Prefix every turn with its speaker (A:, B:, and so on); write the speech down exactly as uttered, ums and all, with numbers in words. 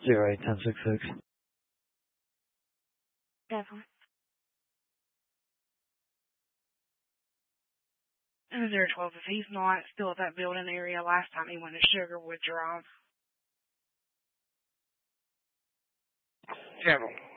A: Zero eight ten six six.
B: Definitely. And zero twelve, if he's not still at that building area, last time he went to Sugarwood Drive.
A: General.